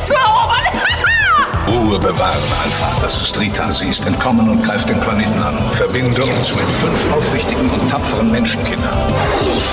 zu erobern. Ruhe bewahren, Alpha. Das ist Rita. Sie ist entkommen und greift den Planeten an. Verbinde uns mit 5 aufrichtigen und tapferen Menschenkindern.